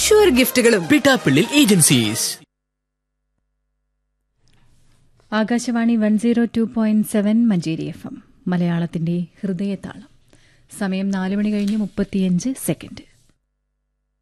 Sure ഗിഫ്റ്റുകളും. Pittappillil agencies. Akashvani 102.7 Manjeri FM മലയാളത്തിന്റെ ഹൃദയതാളം. സമയം 4 മണി കഴിഞ്ഞ് 35 സെക്കൻഡ്.